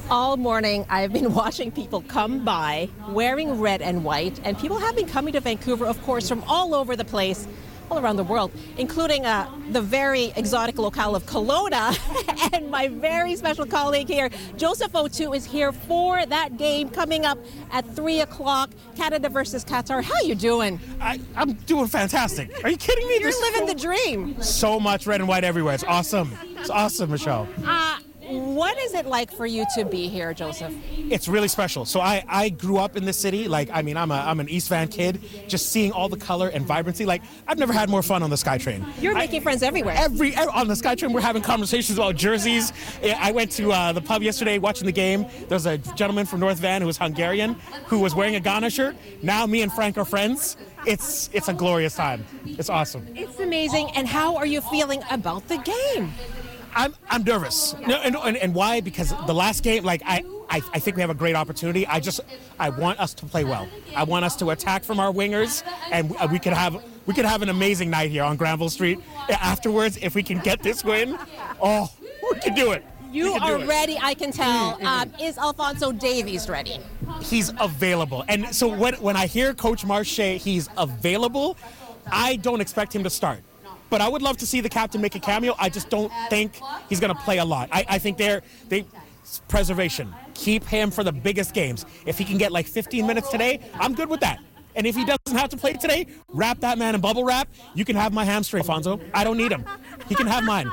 All morning, I've been watching people come by wearing red and white, and people have been coming to Vancouver, of course, from all over the place, all around the world, including the very exotic locale of Kelowna. And my very special colleague here, Joseph O'Toole, is here for that game coming up at 3 o'clock, Canada versus Qatar. How you doing? I'm doing fantastic. Are you kidding me? You're living the dream. So much red and white everywhere. It's awesome. It's awesome, Michelle. What is it like for you to be here, Joseph? It's really special. So I grew up in this city. I'm an East Van kid. Just seeing all the color and vibrancy. I've never had more fun on the SkyTrain. You're making friends everywhere. On the SkyTrain, we're having conversations about jerseys. I went to the pub yesterday watching the game. There was a gentleman from North Van who was Hungarian who was wearing a Ghana shirt. Now me and Frank are friends. It's a glorious time. It's awesome. It's amazing. And how are you feeling about the game? I'm nervous. No, and why? Because the last game, I think we have a great opportunity. I want us to play well. I want us to attack from our wingers, and we could have an amazing night here on Granville Street. Afterwards, if we can get this win, we can do it. You are ready, I can tell. Is Alfonso Davies ready? He's available. And so when I hear Coach Marche, he's available, I don't expect him to start. But I would love to see the captain make a cameo. I just don't think he's going to play a lot. I think preservation. Keep him for the biggest games. If he can get 15 minutes today, I'm good with that. And if he doesn't have to play today, wrap that man in bubble wrap. You can have my hamstring, Fonzo. I don't need him. He can have mine.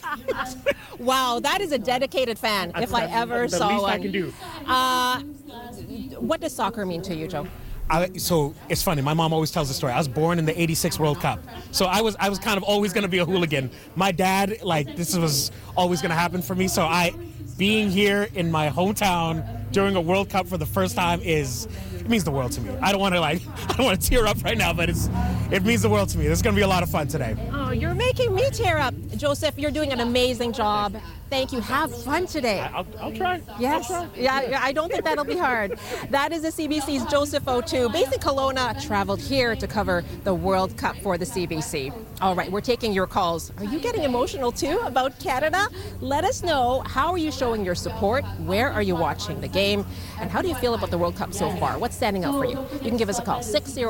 Wow, that is a dedicated fan, if I ever saw one. The least I can do. What does soccer mean to you, Joe? So it's funny. My mom always tells the story. I was born in the '86 World Cup, so I was kind of always going to be a hooligan. My dad, this was always going to happen for me. So being here in my hometown during a World Cup for the first time it means the world to me. I don't want to tear up right now, but it means the world to me. This is going to be a lot of fun today. Oh, you're making me tear up, Joseph. You're doing an amazing job. Thank you. Have fun today. I'll try. Yes. I'll try. Yeah, I don't think that'll be hard. That is the CBC's Joseph O'Toole. Based in Kelowna, traveled here to cover the World Cup for the CBC. All right, we're taking your calls. Are you getting emotional too about Canada? Let us know. How are you showing your support? Where are you watching the game? And how do you feel about the World Cup so far? What's standing out for you? You can give us a call,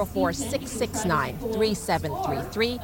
604-669-3733,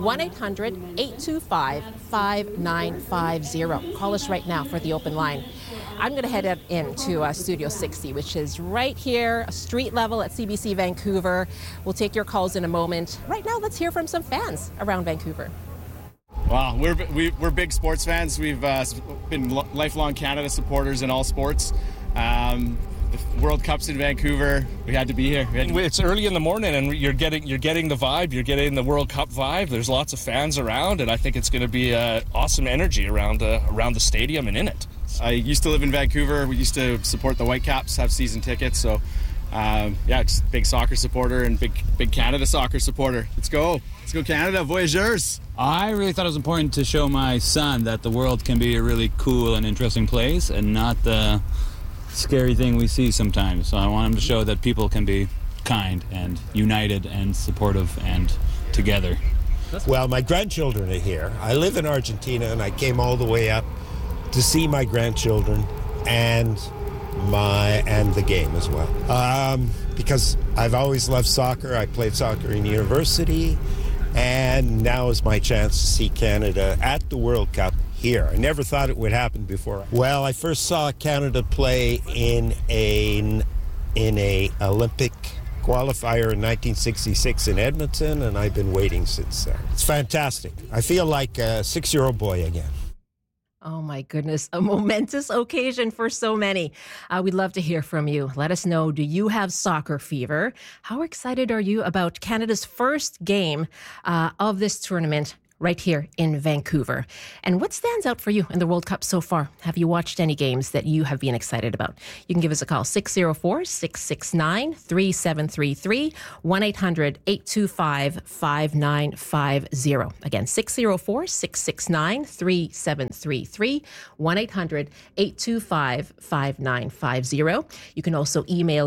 1-800-825-5950. Call us right now for the open line. I'm going to head into Studio 60, which is right here, street level at CBC Vancouver. We'll take your calls in a moment. Right now, let's hear from some fans around Vancouver. Wow, we're big sports fans. We've been lifelong Canada supporters in all sports. The World Cup's in Vancouver. We had to be here. It's early in the morning, and you're getting the vibe. You're getting the World Cup vibe. There's lots of fans around, and I think it's going to be awesome energy around the stadium and in it. I used to live in Vancouver. We used to support the Whitecaps, have season tickets. So, just a big soccer supporter and big Canada soccer supporter. Let's go Canada, voyageurs. I really thought it was important to show my son that the world can be a really cool and interesting place, and not the scary thing we see sometimes. So I want him to show that people can be kind and united and supportive and together. Well, my grandchildren are here. I live in Argentina, and I came all the way up to see my grandchildren and the game as well. Because I've always loved soccer. I played soccer in university, and now is my chance to see Canada at the World Cup here. I never thought it would happen before. Well, I first saw Canada play in a Olympic qualifier in 1966 in Edmonton, and I've been waiting since then. It's fantastic. I feel like a 6-year-old boy again. Oh my goodness, a momentous occasion for so many. We'd love to hear from you. Let us know, do you have soccer fever? How excited are you about Canada's first game of this tournament right here in Vancouver? And what stands out for you in the World Cup so far? Have you watched any games that you have been excited about? You can give us a call, 604-669-3733, 1-800-825-5950. Again, 604-669-3733, 1-800-825-5950. You can also email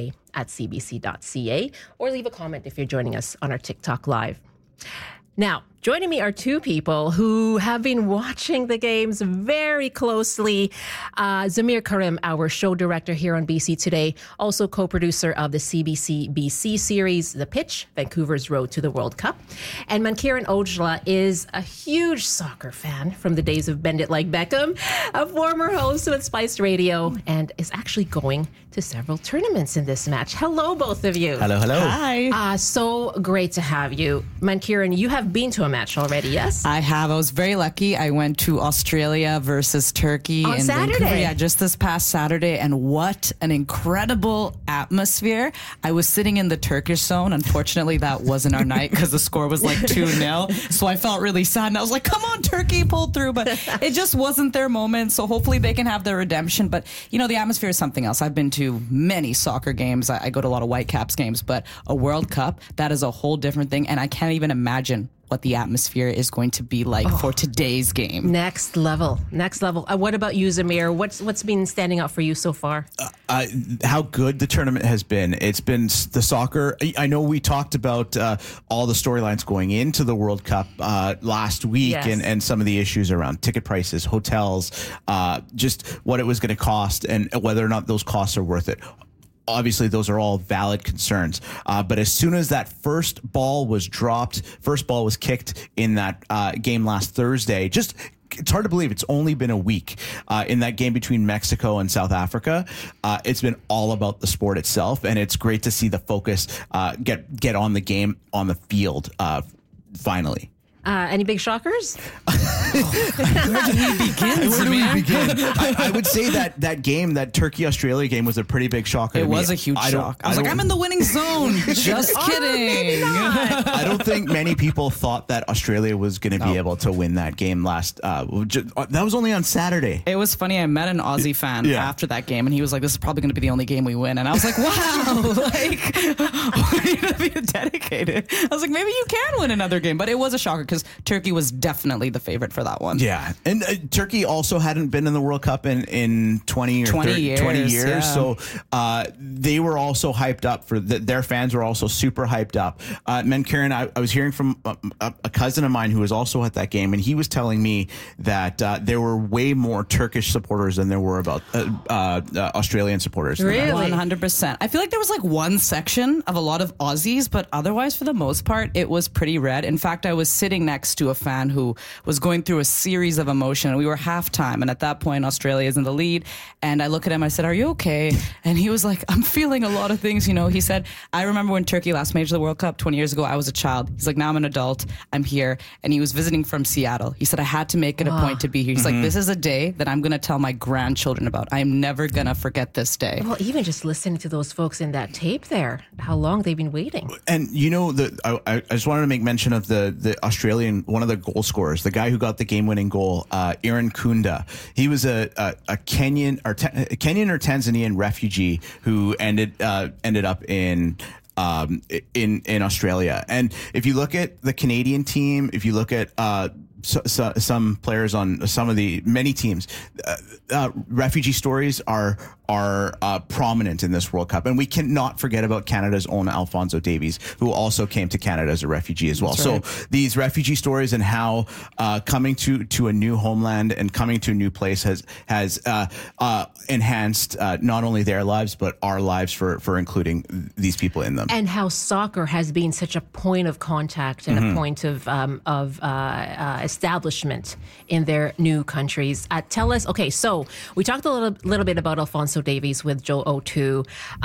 bctoday@cbc.ca or leave a comment if you're joining us on our TikTok Live. Now, Joining me are two people who have been watching the games very closely. Zamir Karim, our show director here on BC Today, also co-producer of the CBC BC series, The Pitch, Vancouver's Road to the World Cup. And Mankiran Ojla is a huge soccer fan from the days of Bend It Like Beckham, a former host with Spice Radio, and is actually going to several tournaments in this match. Hello, both of you. Hello. Hi. So great to have you. Mankiran, you have been to a match already, yes? I have. I was very lucky. I went to Australia versus Turkey on in Saturday. Vancouver. Yeah, just this past Saturday. And what an incredible atmosphere. I was sitting in the Turkish zone. Unfortunately, that wasn't our night because the score was like 2-0. So I felt really sad. And I was like, come on, Turkey, pull through. But it just wasn't their moment. So hopefully they can have their redemption. But, you know, the atmosphere is something else. I've been to many soccer games. I go to a lot of Whitecaps games. But a World Cup, that is a whole different thing. And I can't even imagine what the atmosphere is going to be like for today's game. Next level. What about you, Zamir? What's been standing out for you so far? How good the tournament has been. It's been the soccer. I know we talked about all the storylines going into the World Cup last week, Yes. and some of the issues around ticket prices, hotels, just what it was going to cost and whether or not those costs are worth it. Obviously, those are all valid concerns. But as soon as that first ball was kicked in that game last Thursday, it's hard to believe it's only been a week in that game between Mexico and South Africa. It's been all about the sport itself, and it's great to see the focus get on the game on the field finally. Any big shockers? Where do we begin? I would say that game, that Turkey-Australia game, was a pretty big shocker. It was a huge shock. I was like, I'm in the winning zone. Just kidding. I don't think many people thought that Australia was going to be able to win that game last. That was only on Saturday. It was funny. I met an Aussie fan after that game, and he was like, this is probably going to be the only game we win. And I was like, wow, like, you're dedicated. I was like, maybe you can win another game. But it was a shocker because Turkey was definitely the favorite for that one. Yeah. And Turkey also hadn't been in the World Cup in 20 years. Yeah. So they were also hyped up for their fans were also super hyped up. Mankiran, I was hearing from a cousin of mine who was also at that game, and he was telling me that there were way more Turkish supporters than there were about Australian supporters. Really? 100%. I feel like there was like one section of a lot of Aussies, but otherwise, for the most part, it was pretty red. In fact, I was sitting next to a fan who was going through a series of emotion, and we were halftime, and at that point Australia's in the lead, and I look at him, I said, are you okay? And he was like, I'm feeling a lot of things, you know. He said, I remember when Turkey last made the World Cup 20 years ago, I was a child. He's like, now I'm an adult, I'm here. And he was visiting from Seattle. He said, I had to make it a point to be here. He's like, this is a day that I'm going to tell my grandchildren about. I'm never going to forget this day. Well, even just listening to those folks in that tape there, how long they've been waiting. And you know, I just wanted to make mention of the Australian, one of the goal scorers, the guy who got the game-winning goal, Aaron Kunda. He was a Kenyan or Tanzanian refugee who ended up in Australia. And if you look at the Canadian team, if you look at some players on many teams, refugee stories are prominent in this World Cup, and we cannot forget about Canada's own Alphonso Davies, who also came to Canada as a refugee as well. That's right. So these refugee stories and how coming to a new homeland and coming to a new place has enhanced not only their lives but our lives for including these people in them. And how soccer has been such a point of contact and a point of establishment in their new countries. Tell us, okay, so we talked a little bit about Alphonso Davies with Joe O2.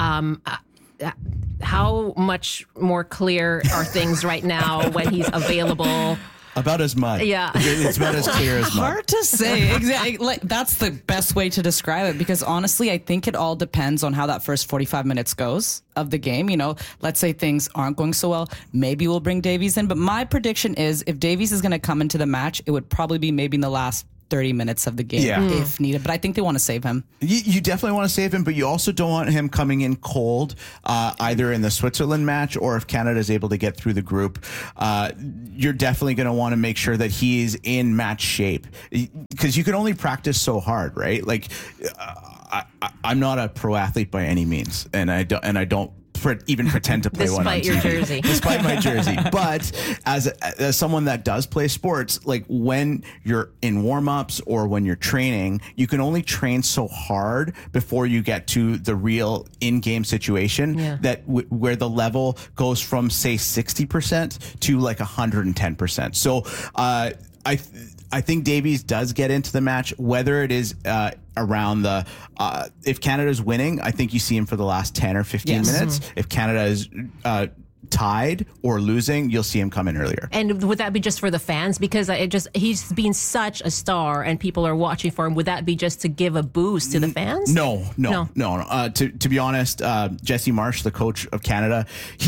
How much more clear are things right now when he's available? About as mud. Yeah. It's about as clear as mud. Hard to say. Exactly. Like, that's the best way to describe it, because honestly, I think it all depends on how that first 45 minutes goes of the game. You know, let's say things aren't going so well. Maybe we'll bring Davies in. But my prediction is if Davies is going to come into the match, it would probably be maybe in the last 30 minutes of the game if needed. But I think they want to save him. You definitely want to save him, but you also don't want him coming in cold, either in the Switzerland match or if Canada is able to get through the group. You're definitely going to want to make sure that he is in match shape, because you can only practice so hard, right? Like, I'm not a pro athlete by any means, and I don't even pretend to play one on Despite your TV. jersey. Despite my jersey. But as someone that does play sports, like when you're in warm-ups or when you're training, you can only train so hard before you get to the real in-game situation that where the level goes from, say, 60% to like 110%. So I think Davies does get into the match, whether it is around the if Canada's winning, I think you see him for the last 10 or 15 minutes. If Canada is tied or losing, you'll see him come in earlier. And would that be just for the fans? Because he's been such a star and people are watching for him. Would that be just to give a boost to the fans? No. To be honest, Jesse Marsh, the coach of Canada,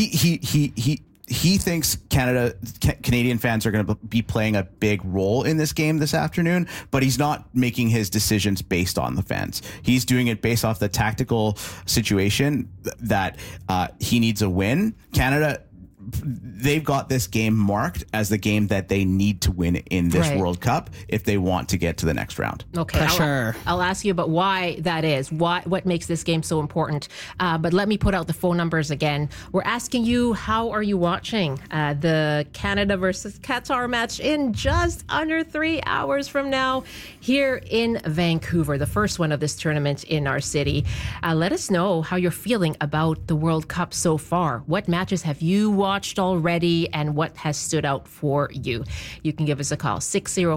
he thinks Canadian fans are going to be playing a big role in this game this afternoon, but he's not making his decisions based on the fans. He's doing it based off the tactical situation that he needs a win. Canada, they've got this game marked as the game that they need to win in this World Cup if they want to get to the next round. Okay, Pressure. I'll ask you about why that is. What makes this game so important? But let me put out the phone numbers again. We're asking you, how are you watching the Canada versus Qatar match in just under 3 hours from now here in Vancouver, the first one of this tournament in our city. Let us know how you're feeling about the World Cup so far. What matches have you watched already and what has stood out for you? You can give us a call,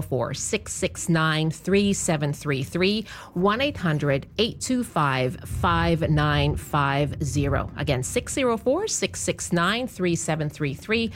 604-669-3733, 1-800-825-5950. Again, 604-669-3733,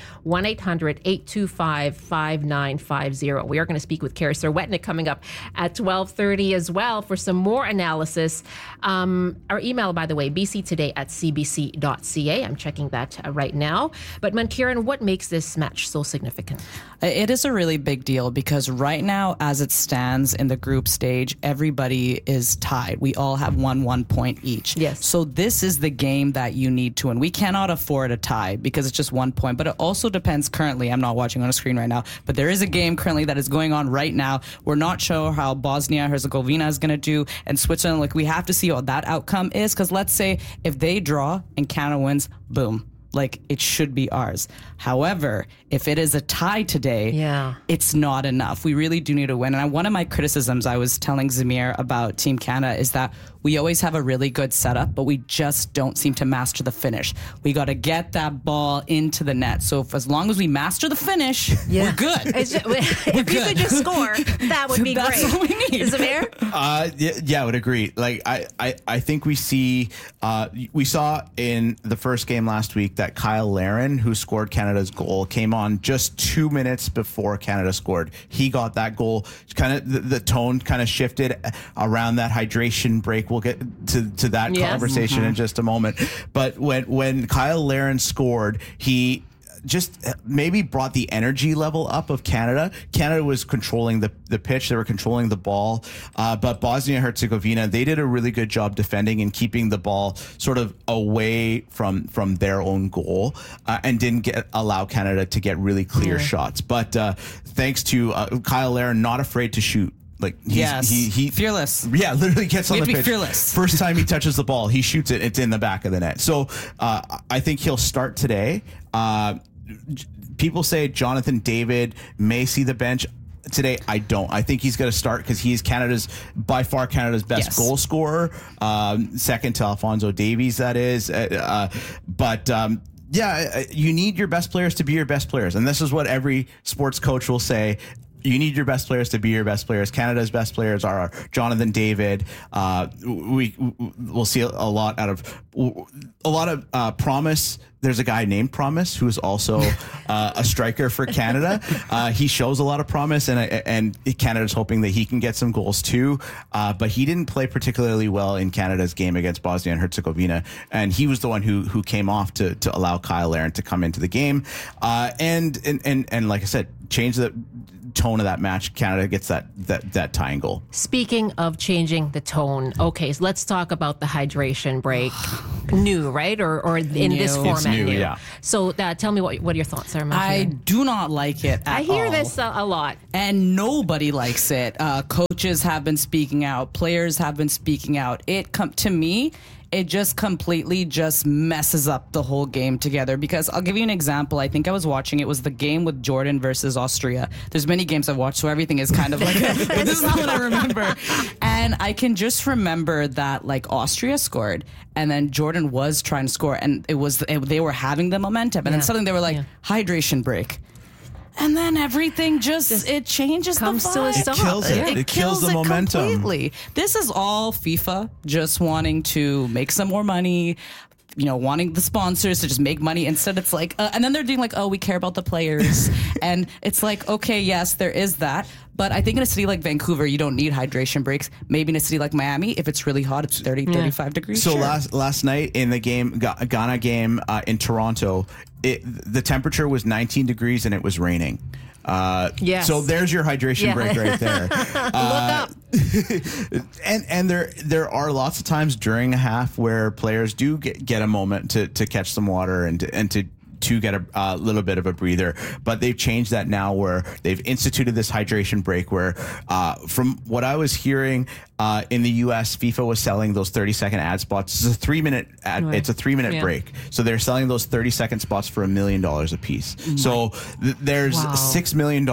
1-800-825-5950. We are going to speak with Carey Serwetnyk coming up at 12:30 as well for some more analysis. Our email, by the way, bctoday@cbc.ca. I'm checking that right now. But Mankiran, what makes this match so significant? It is a really big deal because right now, as it stands in the group stage, everybody is tied. We all have 1 point each. Yes. So this is the game that you need to win. We cannot afford a tie because it's just 1 point. But it also depends currently. I'm not watching on a screen right now, but there is a game currently that is going on right now. We're not sure how Bosnia-Herzegovina is going to do and Switzerland. Like, we have to see what that outcome is, because let's say if they draw and Canada wins, boom. Like, it should be ours. However, if it is a tie today, it's not enough. We really do need to win. And one of my criticisms I was telling Zamir about Team Canada is that we always have a really good setup, but we just don't seem to master the finish. We got to get that ball into the net. So as long as we master the finish, we're good. If you could just score, that would be That's great. what we need. Zamir? Yeah, I would agree. Like, I think we saw in the first game last week that Kyle Larin, who scored Canada's goal, came on just 2 minutes before Canada scored. He got that goal. Kind of the tone kind of shifted around that hydration break. We'll get to that conversation in just a moment. But when Kyle Larin scored, he just maybe brought the energy level up of Canada. Canada was controlling the pitch. They were controlling the ball. But Bosnia-Herzegovina, they did a really good job defending and keeping the ball sort of away from their own goal and didn't allow Canada to get really clear shots. But thanks to Kyle Larin, not afraid to shoot. Like, he fearless. Yeah, literally gets on the pitch. Fearless. First time he touches the ball, he shoots it. It's in the back of the net. So I think he'll start today. People say Jonathan David may see the bench today. I don't. I think he's going to start because he's by far Canada's best goal scorer, second to Alphonso Davies, that is. You need your best players to be your best players, and this is what every sports coach will say. You need your best players to be your best players. Canada's best players are Jonathan David. We'll see a lot of Promise. There's a guy named Promise who is also a striker for Canada. He shows a lot of promise, and Canada's hoping that he can get some goals too. But he didn't play particularly well in Canada's game against Bosnia and Herzegovina, and he was the one who came off to allow Kyle Larin to come into the game. And like I said, change the tone of that match. Canada gets that tying goal. Speaking of changing the tone, okay, so let's talk about the hydration break. new, right? Or in this New. format, It's new, yeah. So tell me what your thoughts are, Matthew. I do not like it at I hear all. this a lot. And nobody likes it. Coaches have been speaking out. Players have been speaking out. To me, it just completely just messes up the whole game together. Because I'll give you an example. I think I was watching, it was the game with Jordan versus Austria. There's many games I've watched, so everything is kind of like, but this is what I remember. And I can just remember that like Austria scored, and then Jordan was trying to score, and they were having the momentum, and then suddenly they were like, hydration break. And then everything just it changes comes the vibe. to a stop. It kills it. It kills the momentum. Completely. This is all FIFA just wanting to make some more money, wanting the sponsors to just make money. Instead, it's like, and then they're doing like, oh, we care about the players. And it's like, okay, yes, there is that. But I think in a city like Vancouver, you don't need hydration breaks. Maybe in a city like Miami, if it's really hot, it's 35 degrees. So sure. last night in the game, Ghana game in Toronto, the temperature was 19 degrees and it was raining. Yes. So there's your hydration break right there. Look up. And there are lots of times during a half where players do get a moment to catch some water and to get a little bit of a breather, but they've changed that now where they've instituted this hydration break where from what I was hearing in the US, FIFA was selling those 30-second ad spots. It's a 3-minute ad, Right. it's a 3-minute Yeah. break. So they're selling those 30-second spots for $1 million a piece. So there's Wow. $6 million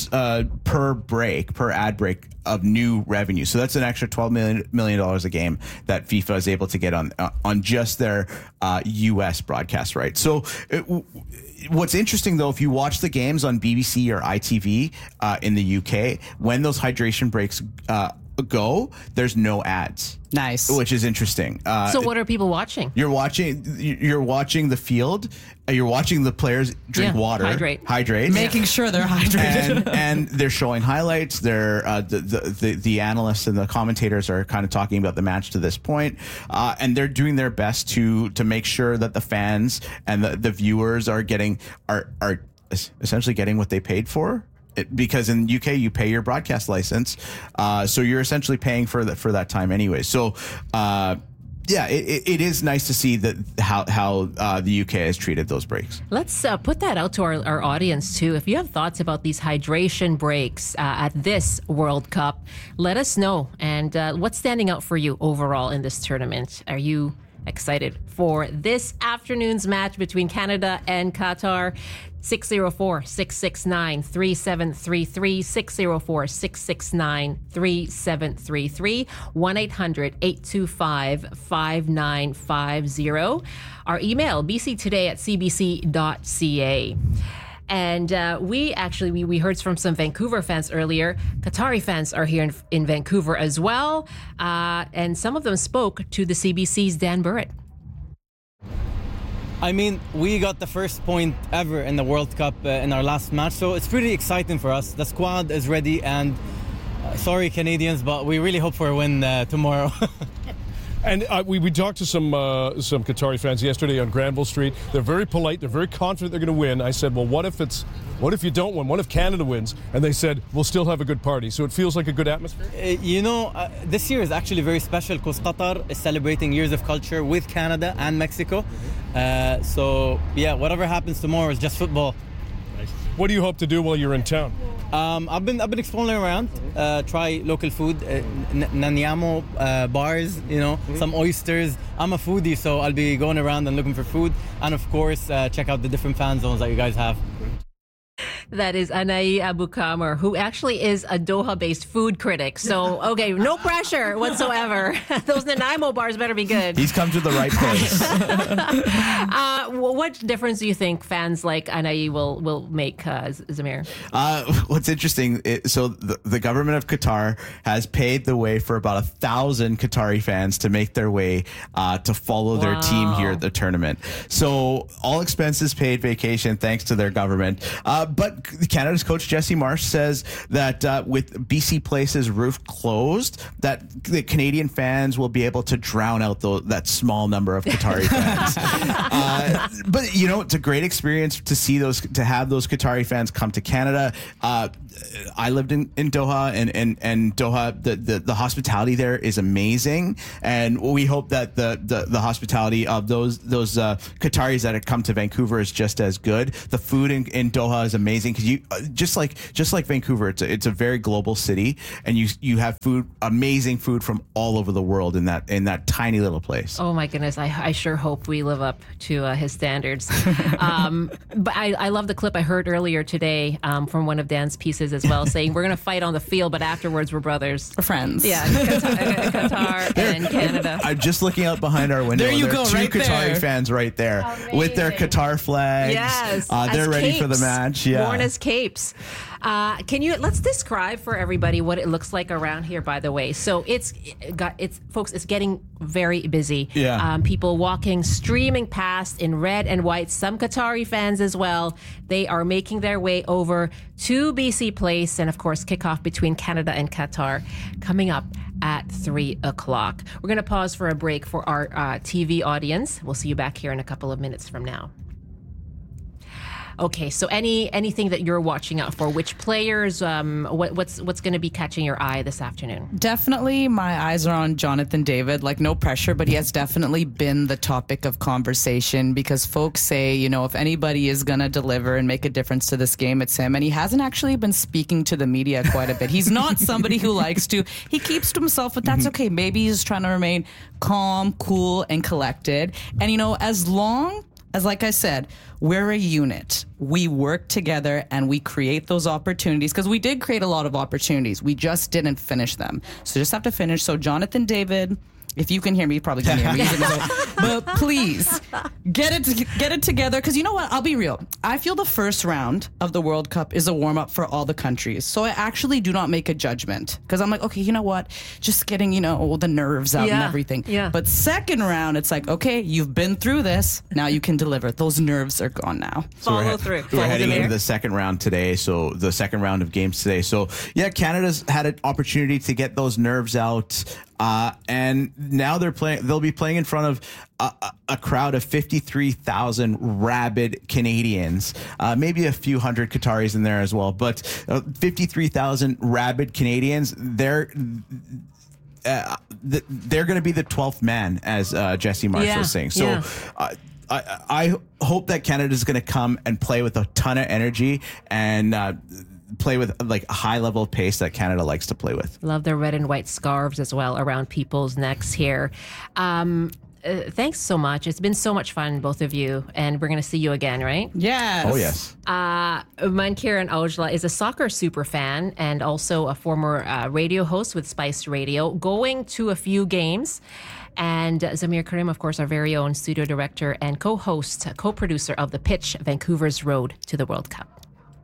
per ad break of new revenue. So that's an extra $12 million a game that FIFA is able to get on just their US broadcast rights. So what's interesting though, if you watch the games on BBC or ITV in the UK, when those hydration breaks go, there's no ads. Nice. Which is interesting. So what are people watching? You're watching the field. You're watching the players drink Yeah, water, hydrate. Making sure they're hydrated. and they're showing highlights. They're the analysts and the commentators are kind of talking about the match to this point, and they're doing their best to make sure that the fans and the viewers are essentially getting what they paid for. Because in the UK you pay your broadcast license, so you're essentially paying for that time anyway. So it is nice to see that how the UK has treated those breaks. Let's put that out to our audience too. If you have thoughts about these hydration breaks at this World Cup, let us know. And what's standing out for you overall in this tournament? Are you excited for this afternoon's match between Canada and Qatar? 604-669-3733, 604-669-3733, 1-800-825-5950. Our email, bctoday@cbc.ca. And we heard from some Vancouver fans earlier. Qatari fans are here in Vancouver as well. And some of them spoke to the CBC's Dan Burrett. I mean, we got the first point ever in the World Cup in our last match, so it's pretty exciting for us. The squad is ready, and sorry Canadians, but we really hope for a win tomorrow. And we talked to some Qatari fans yesterday on Granville Street. They're very polite. They're very confident they're going to win. I said, well, what if you don't win? What if Canada wins? And they said, we'll still have a good party. So it feels like a good atmosphere? This year is actually very special because Qatar is celebrating years of culture with Canada and Mexico. So, whatever happens tomorrow is just football. Nice. What do you hope to do while you're in town? I've been exploring around, try local food, Nanyamo bars, some oysters. I'm a foodie, so I'll be going around and looking for food, and of course check out the different fan zones that you guys have. That is Anai Abukamer, who actually is a Doha-based food critic. So, okay, no pressure whatsoever. Those Nanaimo bars better be good. He's come to the right place. What difference do you think fans like Anai will make, Zamir? What's interesting, so the government of Qatar has paved the way for about 1,000 Qatari fans to make their way to follow their team here at the tournament. So all expenses paid, vacation, thanks to their government. But but Canada's coach Jesse Marsh says that with BC Place's roof closed, that the Canadian fans will be able to drown out that small number of Qatari fans. But it's a great experience to have those Qatari fans come to Canada. I lived in Doha, and Doha, the hospitality there is amazing, and we hope that the hospitality of those Qataris that have come to Vancouver is just as good. The food in Doha is amazing because you just like Vancouver, it's a very global city, and you have amazing food from all over the world in that tiny little place. Oh my goodness, I sure hope we live up to his standards. But I love the clip I heard earlier today from one of Dan's pieces as well, saying we're going to fight on the field, but afterwards we're brothers. We're friends. Yeah, Qatar and Canada. I'm just looking out behind our window. There you are go, two right Qatari there. fans right there with their Qatar flags. Yes, they're ready for the match. Yeah, worn as capes. Let's describe for everybody what it looks like around here, by the way. So it's getting very busy. Yeah. People walking, streaming past in red and white, some Qatari fans as well. They are making their way over to BC Place, and of course, kickoff between Canada and Qatar coming up at 3 o'clock. We're going to pause for a break for our TV audience. We'll see you back here in a couple of minutes from now. Okay, so anything that you're watching out for? Which players? What's going to be catching your eye this afternoon? Definitely, my eyes are on Jonathan David. Like, no pressure, but he has definitely been the topic of conversation because folks say, if anybody is going to deliver and make a difference to this game, it's him. And he hasn't actually been speaking to the media quite a bit. He's not somebody who likes to. He keeps to himself, but that's okay. Maybe he's trying to remain calm, cool, and collected. And as long as, like I said, we're a unit. We work together and we create those opportunities because we did create a lot of opportunities. We just didn't finish them. So just have to finish. So Jonathan David, if you can hear me, you probably can hear me. But please get it together because you know what? I'll be real. I feel the first round of the World Cup is a warm up for all the countries. So I actually do not make a judgment because I'm like, okay, you know what? Just getting the nerves out and everything. Yeah. But second round, it's like, okay, you've been through this. Now you can deliver. Those nerves are gone now. Follow through. We're heading into the second round today. So the second round of games today. So yeah, Canada's had an opportunity to get those nerves out. And now they'll be playing in front of a crowd of 53,000 rabid Canadians, maybe a few hundred Qataris in there as well, but 53,000 rabid Canadians. They're going to be the 12th man, as Jesse Marsh was saying. So I hope that Canada is going to come and play with a ton of energy and play with like a high level of pace that Canada likes to play with. Love the red and white scarves as well around people's necks here. Thanks so much. It's been so much fun, both of you, and we're going to see you again, right? Yes. Oh, yes. Mankiran Aujla is a soccer super fan and also a former radio host with Spice Radio, going to a few games. And Zamir Karim, of course, our very own studio director and co-host, co-producer of The Pitch, Vancouver's Road to the World Cup.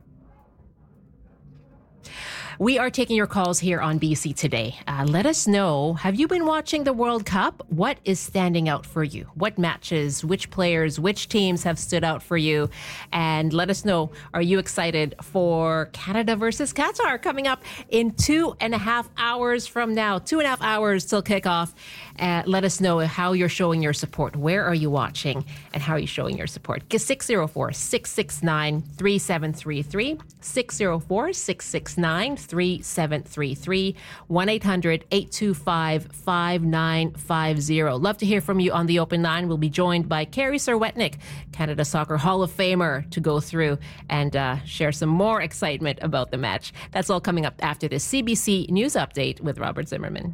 We are taking your calls here on BC Today. Let us know, have you been watching the World Cup? What is standing out for you? What matches, which players, which teams have stood out for you? And let us know, are you excited for Canada versus Qatar coming up in 2.5 hours from now? 2.5 hours till kickoff. Let us know how you're showing your support. Where are you watching and how are you showing your support? 604-669-3733. 604-669-3733. 1-800-825-5950. Love to hear from you on the open line. We'll be joined by Carrie Serwetnik, Canada Soccer Hall of Famer, to go through and share some more excitement about the match. That's all coming up after this CBC News Update with Robert Zimmerman.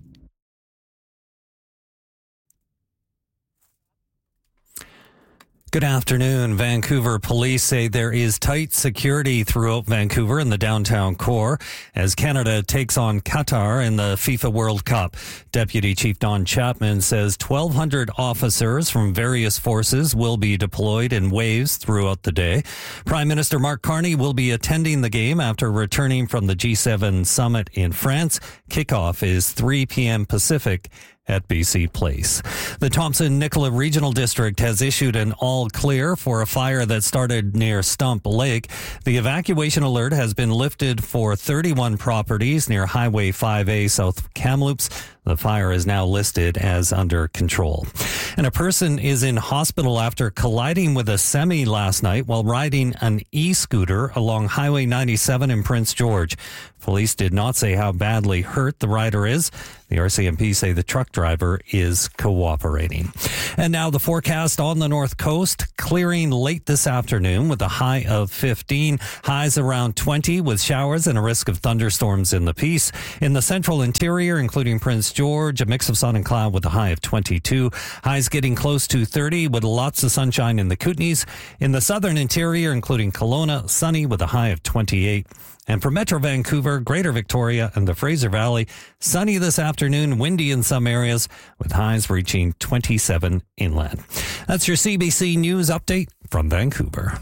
Good afternoon. Vancouver police say there is tight security throughout Vancouver in the downtown core as Canada takes on Qatar in the FIFA World Cup. Deputy Chief Don Chapman says 1,200 officers from various forces will be deployed in waves throughout the day. Prime Minister Mark Carney will be attending the game after returning from the G7 summit in France. Kickoff is 3 p.m. Pacific at BC Place. The Thompson-Nicola Regional District has issued an all clear for a fire that started near Stump Lake. The evacuation alert has been lifted for 31 properties near Highway 5A south of Kamloops. The fire is now listed as under control. And a person is in hospital after colliding with a semi last night while riding an e-scooter along Highway 97 in Prince George. Police did not say how badly hurt the rider is. The RCMP say the truck driver is cooperating. And now the forecast on the North Coast, clearing late this afternoon with a high of 15, highs around 20 with showers and a risk of thunderstorms in the Peace. In the central interior, including Prince George, a mix of sun and cloud with a high of 22. Highs getting close to 30 with lots of sunshine in the Kootenays. In the southern interior, including Kelowna, sunny with a high of 28. And for Metro Vancouver, Greater Victoria, and the Fraser Valley, sunny this afternoon, windy in some areas, with highs reaching 27 inland. That's your CBC News update from Vancouver.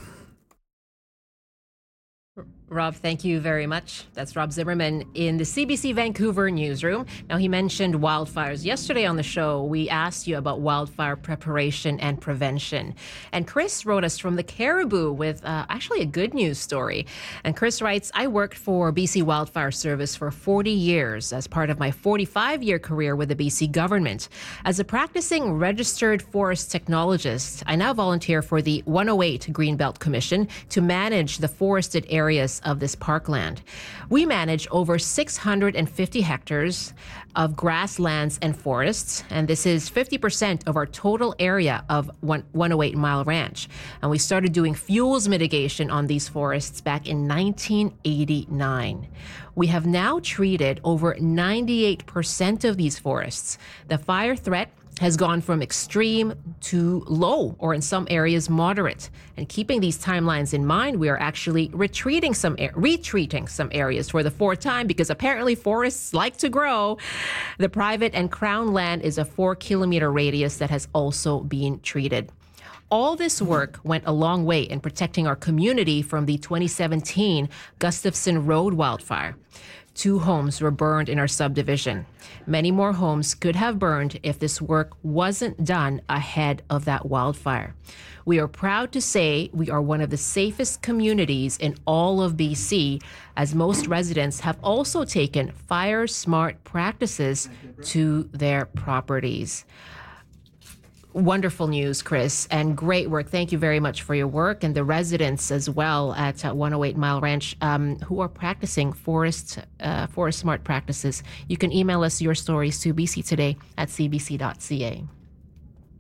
Rob, thank you very much. That's Rob Zimmerman in the CBC Vancouver newsroom. Now, he mentioned wildfires. Yesterday on the show, we asked you about wildfire preparation and prevention. And Chris wrote us from the Caribou with actually a good news story. And Chris writes, I worked for BC Wildfire Service for 40 years as part of my 45-year career with the BC government. As a practicing registered forest technologist, I now volunteer for the 108 Greenbelt Commission to manage the forested areas of this parkland. We manage over 650 hectares of grasslands and forests, and this is 50% of our total area of 108 Mile Ranch. And we started doing fuels mitigation on these forests back in 1989. We have now treated over 98% of these forests. The fire threat has gone from extreme to low, or in some areas moderate. And keeping these timelines in mind, we are actually retreating some areas for the fourth time because apparently forests like to grow. The private and crown land is a 4-kilometer radius that has also been treated. All this work went a long way in protecting our community from the 2017 Gustafson Road wildfire. 2 homes were burned in our subdivision. Many more homes could have burned if this work wasn't done ahead of that wildfire. We are proud to say we are one of the safest communities in all of BC, as most residents have also taken fire smart practices to their properties. Wonderful news, Chris, and great work. Thank you very much for your work, and the residents as well at 108 Mile Ranch who are practicing forest smart practices. You can email us your stories to bctoday@cbc.ca.